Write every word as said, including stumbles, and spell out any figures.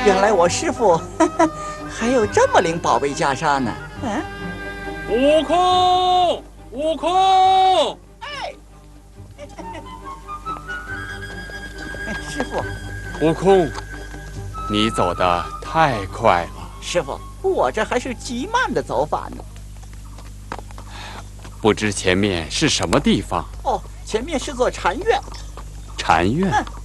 原来我师傅呵呵还有这么灵宝贝袈裟呢。嗯， 悟空，悟空！ 哎，师傅， 悟空，你走得太快了。 师傅，我这还是极慢的走法呢。 不知前面是什么地方？ 哦，前面是座禅院。 禅院。 嗯